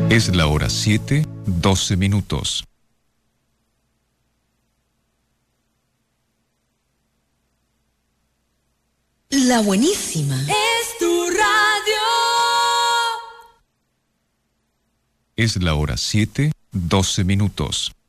Es la hora 7:12. La buenísima. Es tu radio. Es la hora 7:12.